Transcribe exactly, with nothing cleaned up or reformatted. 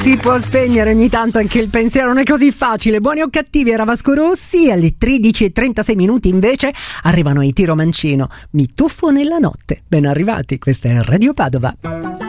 Si può spegnere ogni tanto anche il pensiero, non è così facile. Buoni o cattivi, era Vasco Rossi. Alle tredici e trentasei minuti invece arrivano i Tiro Mancino. Mi tuffo nella notte. Ben arrivati, questa è Radio Padova.